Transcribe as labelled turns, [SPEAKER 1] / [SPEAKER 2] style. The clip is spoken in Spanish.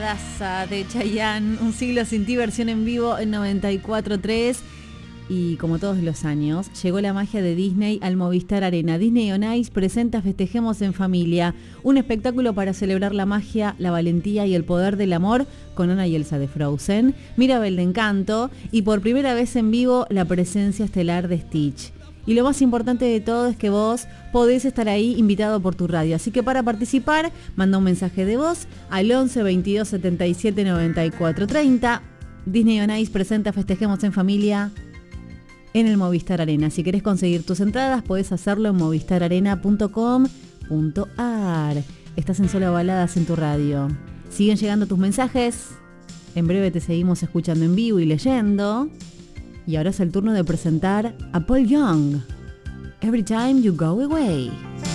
[SPEAKER 1] Raza de Chayanne, Un siglo sin ti, versión en vivo en 94.3. Y como todos los años, llegó la magia de Disney al Movistar Arena. Disney On Ice presenta Festejemos en Familia, un espectáculo para celebrar la magia, la valentía y el poder del amor con Anna y Elsa de Frozen, Mirabel de Encanto y por primera vez en vivo la presencia estelar de Stitch. Y lo más importante de todo es que vos podés estar ahí invitado por tu radio. Así que para participar, manda un mensaje de voz al 11 22 77 94 30. Disney On Ice presenta Festejemos en Familia en el Movistar Arena. Si querés conseguir tus entradas, podés hacerlo en movistararena.com.ar. Estás en Solo Baladas en tu radio. Siguen llegando tus mensajes. En breve te seguimos escuchando en vivo y leyendo. Y ahora es el turno de presentar a Paul Young. Every Time You Go Away.